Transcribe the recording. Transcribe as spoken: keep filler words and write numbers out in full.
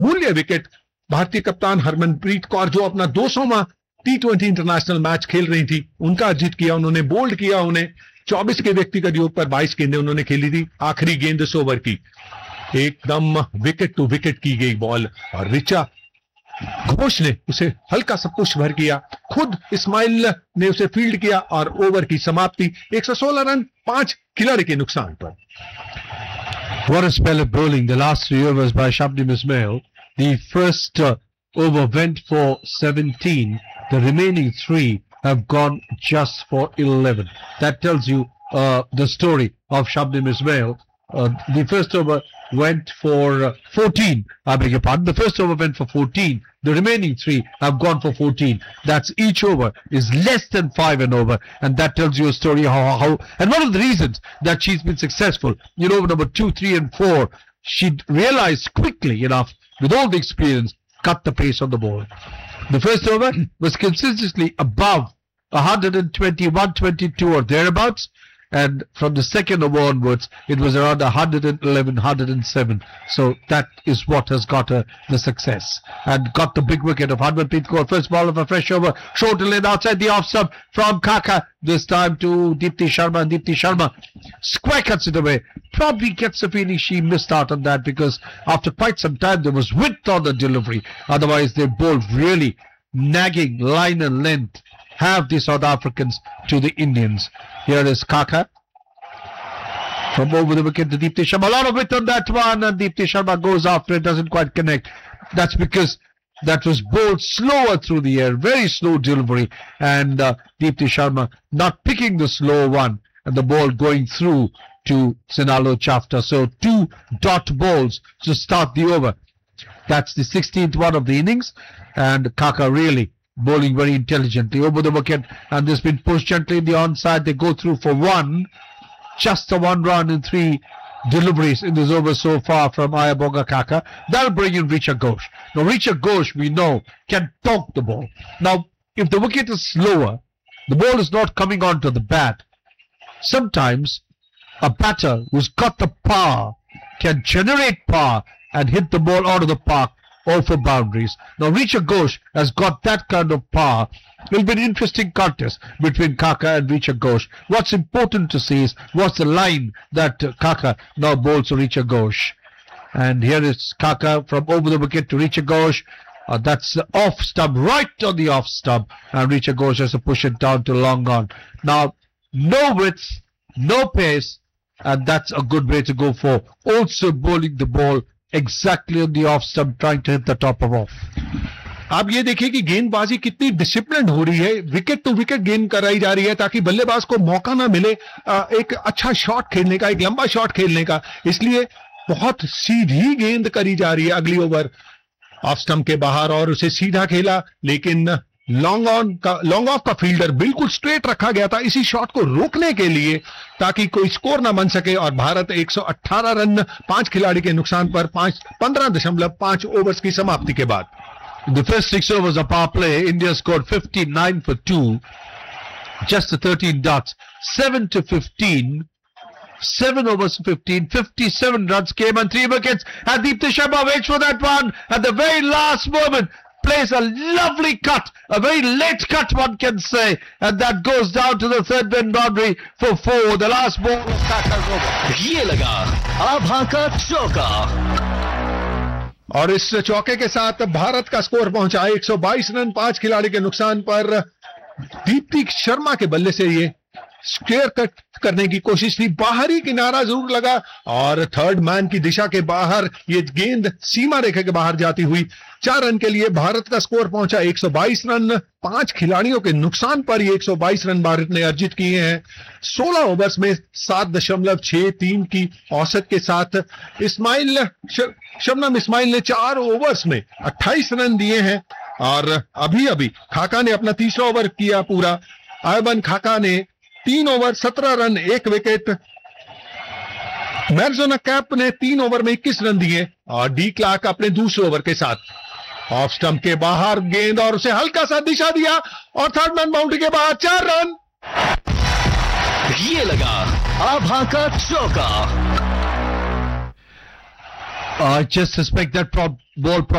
मूल्य विकेट भारतीय कप्तान हरमनप्रीत कौर, जो अपना दो सौवां टी ट्वेंटी इंटरनेशनल मैच खेल रही थी, उनका अर्जित किया। उन्होंने बोल्ड किया, उन्हें चौबीस के व्यक्तिगत योग पर बाईस गेंदें उन्होंने खेली थी। आखिरी गेंद इस ओवर की एकदम विकेट टू विकेट की गई बॉल और रिचा घोष ने उसे हल्का सा पुश भर किया, खुद इस्माइल ने उसे फील्ड किया और ओवर की समाप्ति एक सौ सोलह रन पांच खिलाड़ी के नुकसान पर। What a spell of bowling, the last three overs by Shabnim Ismail. The first uh, over went for seventeen. The remaining three have gone just for eleven. That tells you uh, the story of Shabnim Ismail. Uh, the first over went for uh, fourteen. I beg your pardon. The first over went for fourteen. The remaining three have gone for fourteen. That's each over is less than five and over, and that tells you a story how how. And one of the reasons that she's been successful, you know, number two, three, and four, she realized quickly enough, with all the experience, cut the pace on the ball. The first over was consistently above one twenty, one twenty-two or thereabouts. And from the second over onwards, it was around one eleven, one oh seven. So that is what has got her the success. And got the big wicket of Harmanpreet Kaur. First ball of a fresh over. Short lane outside the off stump from Kaka. This time to Deepti Sharma. And Deepti Sharma square cuts it away. Probably gets the feeling she missed out on that, because after quite some time there was width on the delivery. Otherwise they bowled really nagging line and length. Have the South Africans to the Indians. Here is Kaka from over the wicket to Deepti Sharma. A lot of width on that one, and Deepti Sharma goes after it, doesn't quite connect. That's because that was bowled slower through the air, very slow delivery, and uh, Deepti Sharma not picking the slow one, and the ball going through to Sinalo Chafta. So two dot balls to start the over. That's the sixteenth one of the innings, and Kaka really bowling very intelligently over the wicket, and this been pushed gently in the onside. They go through for one, just a one run in three deliveries in this over so far from Ayabonga Kaka. That'll bring in Richa Ghosh. Now Richa Ghosh, we know, can talk the ball. Now if the wicket is slower, the ball is not coming onto the bat, sometimes a batter who's got the power can generate power and hit the ball out of the park or for boundaries. Now Richa Ghosh has got that kind of power. It will be an interesting contest between Kaka and Richa Ghosh. What's important to see is what's the line that uh, Kaka now bowls to Richa Ghosh. And here is Kaka from over the wicket to Richa Ghosh. Uh, that's the off stump, right on the off stump. And Richa Ghosh has to push it down to long on. Now, no width, no pace, and that's a good way to go for. Also bowling the ball exactly on the off stump, trying to hit the top of off. आप ये देखिए कि गेंदबाजी कितनी discipline हो रही है, wicket to wicket गेंद कराई जा रही है ताकि बल्लेबाज को मौका ना मिले एक अच्छा शॉट खेलने का, एक लंबा शॉट खेलने का। इसलिए बहुत सीधी गेंद करी जा रही है। अगली ओवर ऑफ स्टंप के बाहर और उसे सीधा खेला, लेकिन लॉन्ग ऑन का लॉन्ग ऑफ का फील्डर बिल्कुल स्ट्रेट रखा गया था इसी शॉट को रोकने के लिए ताकि कोई स्कोर ना बन सके। और भारत एक सौ अठारह रन पांच खिलाड़ी के नुकसान पर पांच पंद्रह दशमलव पांच ओवर्स की समाप्ति के बाद। The first six overs of power play, India scored fifty-nine for two, just the thirteen dots, seven to fifteen, seven overs to fifteen, fifty-seven runs came and three wickets, and Deepti Sharma waits for that one at the very last moment, plays a lovely cut, a very late cut one can say, and that goes down to the third man boundary for four. The last ball of Kaka's over. ये लगा आभा का चौका, और इस चौके के साथ भारत का स्कोर पहुंचा एक सौ बाईस रन पांच खिलाड़ी के नुकसान पर। दीप्ति शर्मा के बल्ले से ये स्क्वेयर कट करने की कोशिश थी, बाहरी किनारा जरूर लगा और थर्ड मैन की दिशा के बाहर ये गेंद सीमा रेखा के बाहर जाती हुई चार रन के लिए भारत का स्कोर पहुंचा एक सौ बाईस रन पांच खिलाड़ियों के नुकसान पर। ये एक सौ बाईस रन भारत ने अर्जित किए हैं सोलह ओवर्स में सात दशमलव छह तीन की औसत के साथ। इस्माइल शबनम इस्माइल ने चार ओवर्स में अट्ठाईस रन दिए हैं और अभी अभी खाका ने अपना तीसरा ओवर किया पूरा। आयबन खाका ने तीन ओवर सत्रह रन एक विकेट। मैरजोना कैप ने तीन ओवर में इक्कीस रन दिए और डी क्लार्क अपने दूसरे ओवर के साथ ऑफ स्टंप के बाहर गेंद और उसे हल्का सा दिशा दिया और थर्ड मैन बाउंड्री के बाद चार रन। ये लगा आभा का चौका। I just suspect that prob- ball